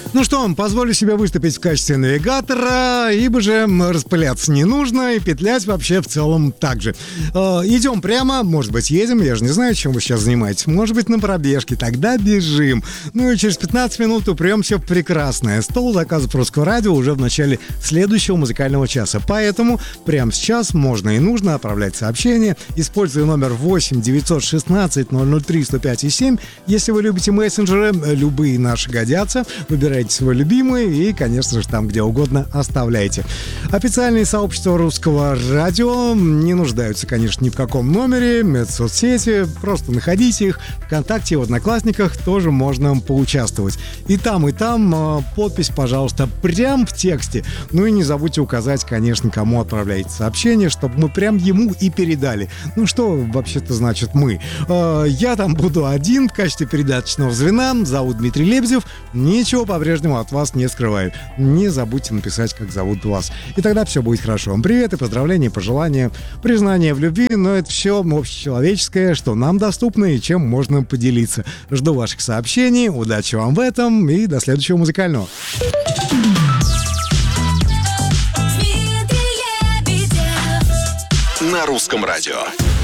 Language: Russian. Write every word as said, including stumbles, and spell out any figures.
Ну что, позволю себе выступить в качестве навигатора, ибо же распыляться не нужно и петлять вообще в целом так же. Э, идем прямо, может быть едем, я же не знаю, чем вы сейчас занимаетесь. Может быть на пробежке, тогда бежим. Ну и через пятнадцать минут упремся в прекрасное. Стол заказов Русского радио уже в начале следующего музыкального часа. Поэтому прямо сейчас можно и нужно отправлять сообщения, используя номер восемь девятьсот шестнадцать ноль ноль три сто пять и семь. Если вы любите мессенджеры, любые наши годятся. Выбирайте свой любимый и, конечно же, там, где угодно оставляйте. Официальные сообщества Русского радио не нуждаются, конечно, ни в каком номере. Это соцсети, просто находите их. ВКонтакте и в Одноклассниках тоже можно поучаствовать. И там, и там э, подпись, пожалуйста, прям в тексте. Ну и не забудьте указать, конечно, кому отправляете сообщение, чтобы мы прям ему и передали. Ну что вообще-то значит мы? Э, я там буду один в качестве передаточного звена. Зовут Дмитрий Лебедев. Ничего по-прежнему от вас не скрываю. Не забудьте написать, как зовут вас. И тогда все будет хорошо. Привет и поздравления, пожелания, признания в любви. Но это все общечеловеческое, что нам доступно и чем можно поделиться. Жду ваших сообщений. Удачи вам в этом и до следующего музыкального. На Русском радио.